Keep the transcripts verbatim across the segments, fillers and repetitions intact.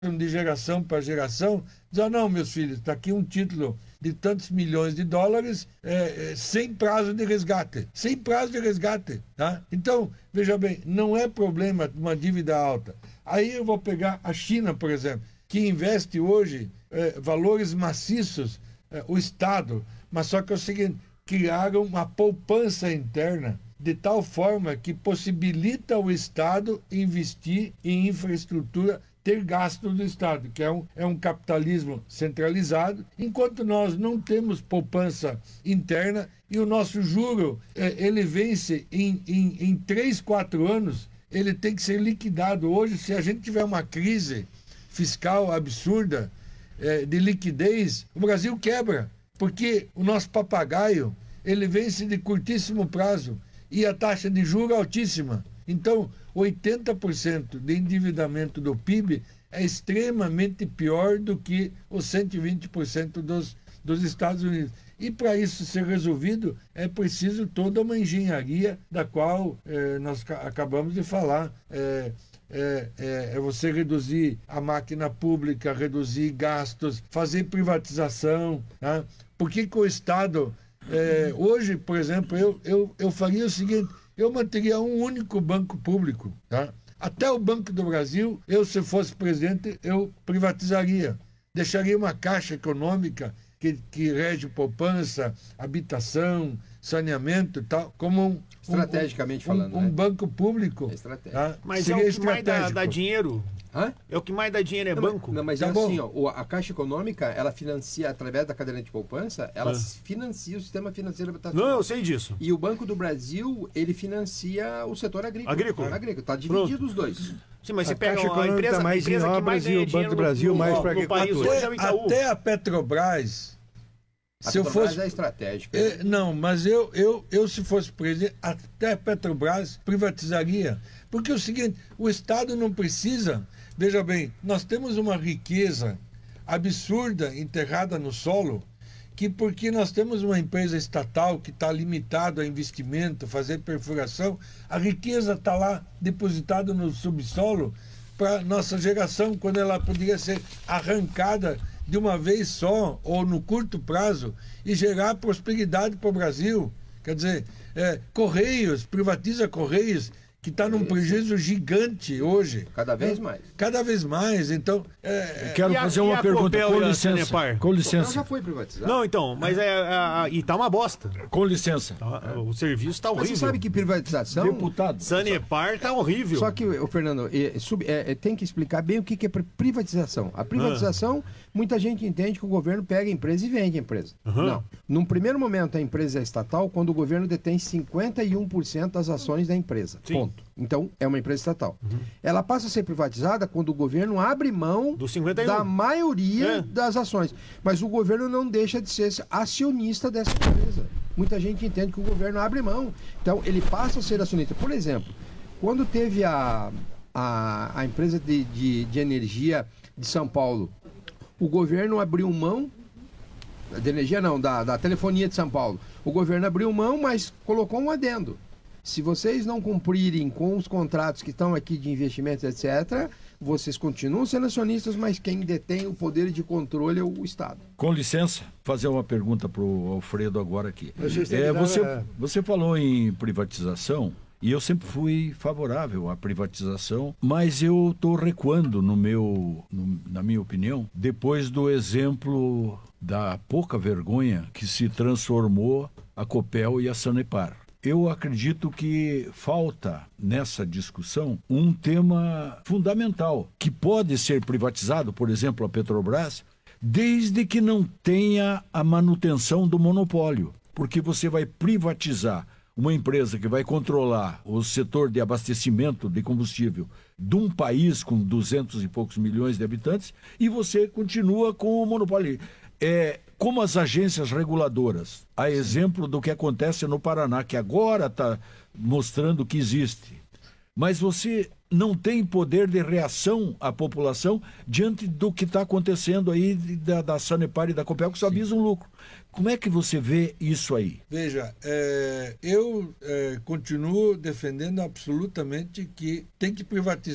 de geração para geração, diz, ah, não, meus filhos, está aqui um título de tantos milhões de dólares é, é, sem prazo de resgate. Sem prazo de resgate. Tá? Então, veja bem, não é problema uma dívida alta. Aí eu vou pegar a China, por exemplo, que investe hoje é, valores maciços, é, o Estado, mas só que é o seguinte, criaram uma poupança interna de tal forma que possibilita o Estado investir em infraestrutura, ter gasto do Estado, que é um, é um capitalismo centralizado, enquanto nós não temos poupança interna e o nosso juro, é, ele vence em, em, em três, quatro anos, ele tem que ser liquidado. Hoje, se a gente tiver uma crise fiscal absurda, é, de liquidez, o Brasil quebra, porque o nosso papagaio, ele vence de curtíssimo prazo e a taxa de juros altíssima. Então, oitenta por cento de endividamento do P I B é extremamente pior do que os cento e vinte por cento dos, dos Estados Unidos. E para isso ser resolvido, é preciso toda uma engenharia da qual eh, nós acabamos de falar. É, é, é, é você reduzir a máquina pública, reduzir gastos, fazer privatização. Tá? Por que que o Estado... É, hoje, por exemplo, eu, eu, eu faria o seguinte, eu manteria um único banco público, tá? Até o Banco do Brasil, eu, se fosse presidente, eu privatizaria. Deixaria uma caixa econômica que, que rege poupança, habitação, saneamento e tal, como um... Estrategicamente um, falando, um, um né? banco público. É estratégico. Tá? Mas Seria é o que mais dá, dá dinheiro. Hã? É o que mais dá dinheiro, é Não, banco. Mas, não, mas Tá é bom. assim, ó, o- a Caixa Econômica, ela financia, através da cadeira de poupança, ela Ah. financia o sistema financeiro Não, habitacional. eu sei disso. E o Banco do Brasil, ele financia o setor agrícola. Agrícola. Agrícola. Tá dividido Pronto. os dois. Sim, mas você A pega Caixa a Econômica empresa, tá mais a empresa em que obras mais e ganha o Banco dinheiro do Brasil no, mais no, pra no país agricultura. hoje é o Itaú. Até a Petrobras, A se eu Petrobras fosse... é estratégica. É, não, mas eu, eu, eu, se fosse presidente, até a Petrobras privatizaria. Porque é o seguinte, o Estado não precisa... Veja bem, nós temos uma riqueza absurda enterrada no solo, que porque nós temos uma empresa estatal que está limitada a investimento, fazer perfuração, a riqueza está lá depositada no subsolo para nossa geração, quando ela poderia ser arrancada de uma vez só, ou no curto prazo, e gerar prosperidade para o Brasil. Quer dizer, é, Correios, privatiza Correios, que está num prejuízo gigante hoje. Cada vez É, mais. Cada vez mais. Então, é, Quero E a- fazer e uma a pergunta, Copel com e a licença. Sanepar? Com Ela licença. já foi privatizada. Não, então, mas é. a- a- e tá uma bosta. Com licença. Tá- O serviço tá Mas horrível. você sabe que privatização... Deputado. Sanepar tá horrível. Só que, o Fernando, é, sub- é, é, tem que explicar bem o que, que é pri- privatização. A privatização, muita gente entende que o governo pega a empresa e vende a empresa. Uhum. Não. Num primeiro momento, a empresa é estatal quando o governo detém cinquenta e um por cento das ações da empresa. Sim. Ponto. Então, é uma empresa estatal. Ela passa a ser privatizada quando o governo abre mão Do cinquenta e um. da maioria É. das ações. Mas o governo não deixa de ser acionista dessa empresa. Muita gente entende que o governo abre mão. Então, ele passa a ser acionista. Por exemplo, quando teve a, a, a empresa de, de, de energia de São Paulo, o governo abriu mão, de energia não, da, da telefonia de São Paulo. O governo abriu mão, mas colocou um adendo. Se vocês não cumprirem com os contratos que estão aqui de investimentos, etcétera, vocês continuam sendo acionistas, mas quem detém o poder de controle é o Estado. Com licença, fazer uma pergunta para o Alfredo agora aqui. Vocês têm É, que dar, você, é, você falou em privatização e eu sempre fui favorável à privatização, mas eu estou recuando no meu, no- na minha opinião, depois do exemplo da pouca vergonha que se transformou a Copel e a Sanepar. Eu acredito que falta nessa discussão um tema fundamental, que pode ser privatizado, por exemplo, a Petrobras, desde que não tenha a manutenção do monopólio. Porque você vai privatizar uma empresa que vai controlar o setor de abastecimento de combustível de um país com duzentos e poucos milhões de habitantes e você continua com o monopólio. É, como as agências reguladoras, a exemplo do que acontece no Paraná, que agora está mostrando que existe, mas você não tem poder de reação à população diante do que está acontecendo aí da, da Sanepar e da Copel, que só visa um lucro. Como é que você vê isso aí? Veja, é, eu é, continuo defendendo absolutamente que tem que privatizar.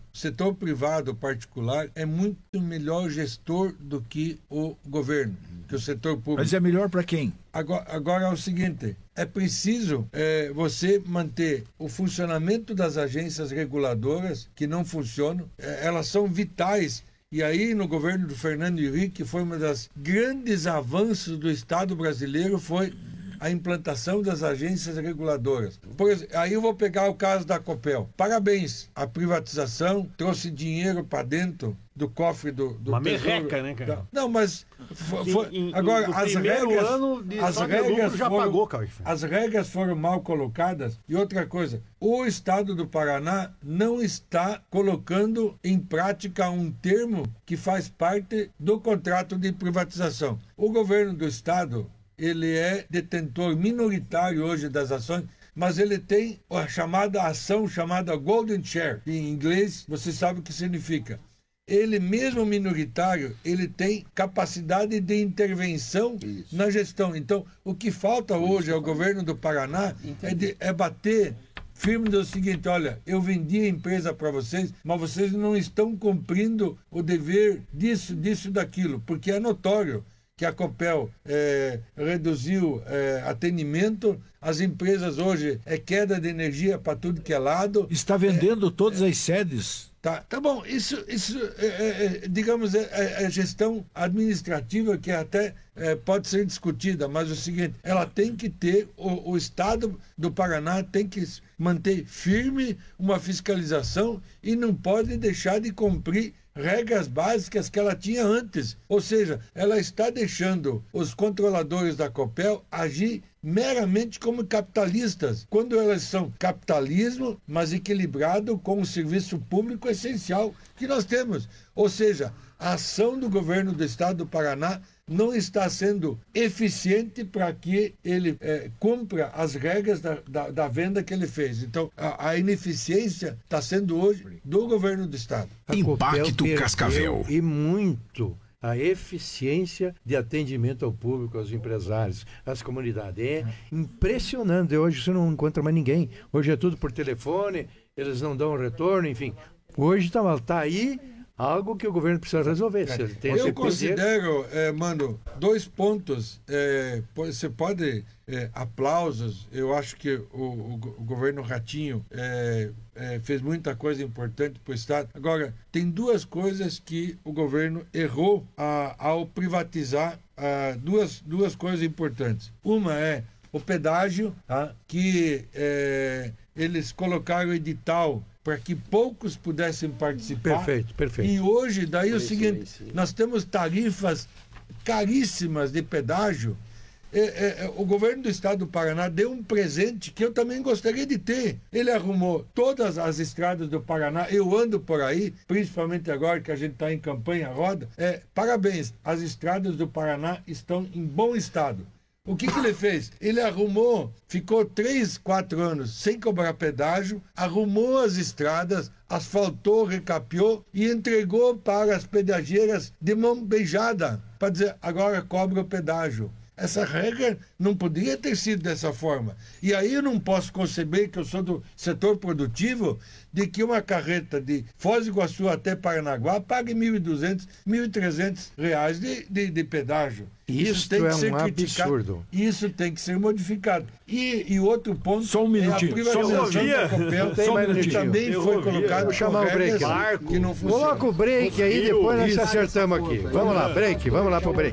o setor privado particular é muito melhor gestor do que o governo, que o setor público. Mas é melhor para quem? Agora, agora é o seguinte, é preciso é, você manter o funcionamento das agências reguladoras que não funcionam, é, elas são vitais. E aí, no governo do Fernando Henrique, foi um dos grandes avanços do Estado brasileiro, foi a implantação das agências reguladoras. Por exemplo, aí eu vou pegar o caso da Copel. Parabéns, a privatização trouxe dinheiro para dentro do cofre do, do Uma tesouro. merreca, né, cara? Não, mas foi, foi, Em- em- agora no as primeiro regras, ano de as só de regras lucro já foram, pagou, cara. as regras foram mal colocadas. E outra coisa, o Estado do Paraná não está colocando em prática um termo que faz parte do contrato de privatização. O governo do Estado, ele é detentor minoritário hoje das ações, mas ele tem a chamada ação chamada Golden Share. Em inglês, você sabe o que significa. Ele mesmo minoritário, ele tem capacidade de intervenção Isso. na gestão. Então, o que falta hoje ao governo do Paraná é, de, é bater firme do seguinte, olha, eu vendi a empresa para vocês, mas vocês não estão cumprindo o dever disso, disso, daquilo, porque é notório que a Copel é, reduziu é, atendimento, as empresas hoje é queda de energia para tudo que é lado. Está vendendo é, todas as sedes. Tá, tá bom, isso, isso é, é, digamos, é, é gestão administrativa que até é, pode ser discutida, mas é o seguinte, ela tem que ter, o, o Estado do Paraná tem que manter firme uma fiscalização e não pode deixar de cumprir regras básicas que ela tinha antes. Ou seja, ela está deixando os controladores da Copel agir meramente como capitalistas, quando elas são capitalismo, mas equilibrado com o serviço público essencial que nós temos. Ou seja, a ação do governo do Estado do Paraná não está sendo eficiente para que ele é, cumpra as regras da, da, da venda que ele fez. Então, a, a ineficiência está sendo hoje do governo do Estado. Impacto Cascavel. E muito a eficiência de atendimento ao público, aos empresários, às comunidades. É impressionante. Hoje você não encontra mais ninguém. Hoje é tudo por telefone, eles não dão retorno, enfim. Hoje está tá aí algo que o governo precisa resolver. Se ele tem Eu esse considero, é, mano, dois pontos. É, você pode, é, aplausos, eu acho que o, o, o governo Ratinho é, é, fez muita coisa importante para o Estado. Agora, tem duas coisas que o governo errou a, ao privatizar, a, duas, duas coisas importantes. Uma é o pedágio, tá? que é, eles colocaram edital para que poucos pudessem participar. Perfeito, perfeito. E hoje, daí Por o isso, seguinte, sim. nós temos tarifas caríssimas de pedágio. É, é, o governo do Estado do Paraná deu um presente que eu também gostaria de ter. Ele arrumou todas as estradas do Paraná. Eu ando por aí, principalmente agora que a gente está em campanha roda. É, parabéns, as estradas do Paraná estão em bom estado. O que, que ele fez? Ele arrumou, ficou três, quatro anos sem cobrar pedágio, arrumou as estradas, asfaltou, recapeou e entregou para as pedagieiras de mão beijada, para dizer, agora cobra o pedágio. Essa regra não poderia ter sido dessa forma. E aí eu não posso conceber, que eu sou do setor produtivo, de que uma carreta de Foz do Iguaçu até Paranaguá pague mil e duzentos, mil e trezentos reais de, de, de pedágio. Isso tem que é ser um criticado. absurdo. Isso tem que ser modificado. E, e outro ponto Só um minutinho, é a privatização só um da Copel, Tem mais um que minutinho. também Eu foi ouvi. colocado Vou chamar o break. Barco. que não funciona. Coloca o break aí, depois nós Isso. acertamos aqui. Vamos lá, break, vamos lá pro break.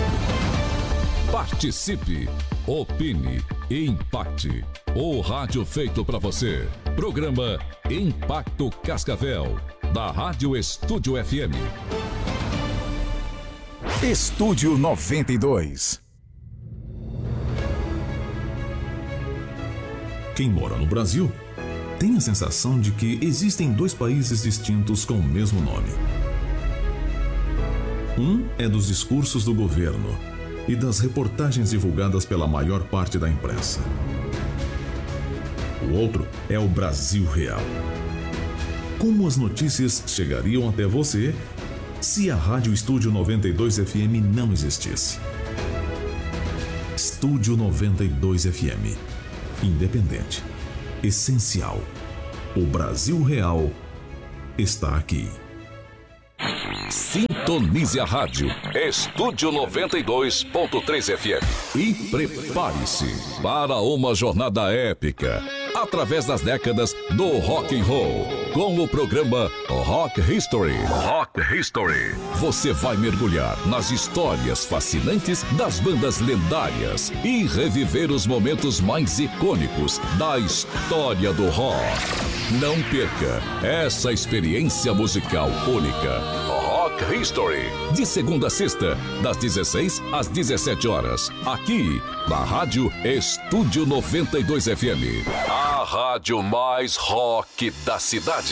Participe, opine, impacte. O rádio feito para você. Programa Impacto Cascavel, da Rádio Estúdio F M. Estúdio noventa e dois. Quem mora no Brasil tem a sensação de que existem dois países distintos com o mesmo nome. Um é dos discursos do governo e das reportagens divulgadas pela maior parte da imprensa. O outro é o Brasil real. Como as notícias chegariam até você se a Rádio Estúdio noventa e dois F M não existisse? Estúdio noventa e dois F M. Independente. Essencial. O Brasil real está aqui. Sintonize a rádio Estúdio noventa e dois ponto três F M e prepare-se para uma jornada épica através das décadas do rock and roll com o programa Rock History. Rock History. Você vai mergulhar nas histórias fascinantes das bandas lendárias e reviver os momentos mais icônicos da história do rock. Não perca essa experiência musical única. Rock History, de segunda a sexta, das dezesseis às dezessete horas, aqui na Rádio Estúdio noventa e dois F M, a rádio mais rock da cidade.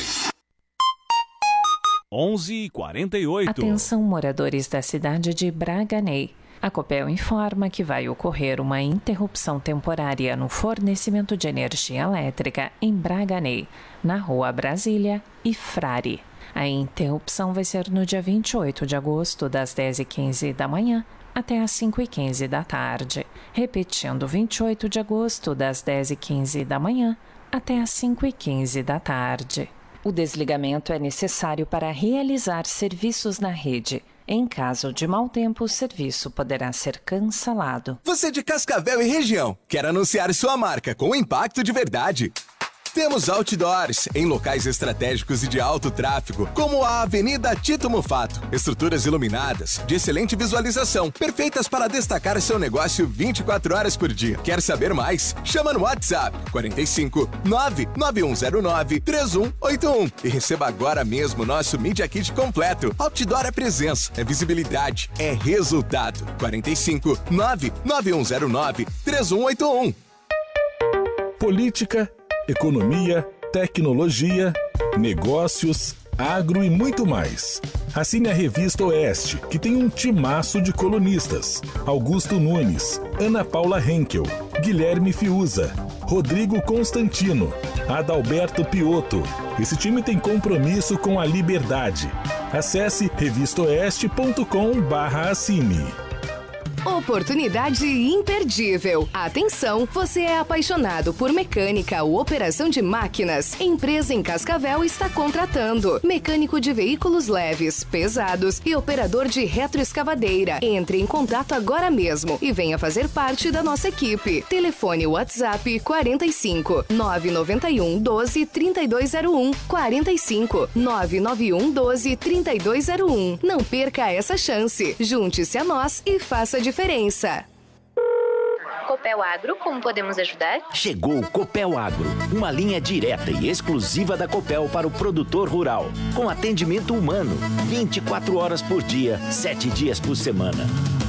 onze e quarenta e oito. Atenção, moradores da cidade de Braganey. A Copel informa que vai ocorrer uma interrupção temporária no fornecimento de energia elétrica em Braganey, na Rua Brasília e Frare. A interrupção vai ser no dia vinte e oito de agosto, das dez e quinze da manhã até as cinco e quinze da tarde. Repetindo, vinte e oito de agosto, das dez e quinze da manhã até as cinco e quinze da tarde. O desligamento é necessário para realizar serviços na rede. Em caso de mau tempo, o serviço poderá ser cancelado. Você de Cascavel e região, quer anunciar sua marca com impacto de verdade? Temos outdoors em locais estratégicos e de alto tráfego, como a Avenida Tito Mufato. Estruturas iluminadas, de excelente visualização, perfeitas para destacar seu negócio vinte e quatro horas por dia. Quer saber mais? Chama no WhatsApp quarenta e cinco, nove nove um zero nove, três um oito um e receba agora mesmo nosso Media Kit completo. Outdoor é presença, é visibilidade, é resultado. quarenta e cinco, nove nove um zero nove, três um oito um. Política, economia, tecnologia, negócios, agro e muito mais. Assine a Revista Oeste, que tem um timaço de colunistas. Augusto Nunes, Ana Paula Henkel, Guilherme Fiuza, Rodrigo Constantino, Adalberto Piotto. Esse time tem compromisso com a liberdade. Acesse revista oeste ponto com barra assine. Oportunidade imperdível. Atenção, você é apaixonado por mecânica ou operação de máquinas? Empresa em Cascavel está contratando mecânico de veículos leves, pesados e operador de retroescavadeira. Entre em contato agora mesmo e venha fazer parte da nossa equipe. Telefone WhatsApp quarenta e cinco, nove nove um, doze, trinta e dois zero um, quarenta e cinco, nove nove um, doze, trinta e dois zero um. Não perca essa chance. Junte-se a nós e faça a diferença. Copel Agro, como podemos ajudar? Chegou o Copel Agro, uma linha direta e exclusiva da Copel para o produtor rural, com atendimento humano, vinte e quatro horas por dia, sete dias por semana.